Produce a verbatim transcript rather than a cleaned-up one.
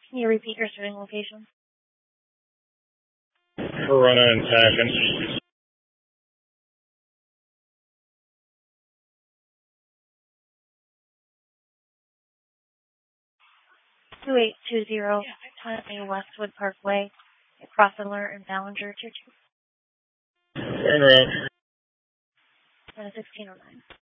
Can you repeat your serving location? Corona and Passion. two eight two zero Tennessee Westwood Parkway, across Alert and Ballinger Church. Turn around. sixteen oh nine.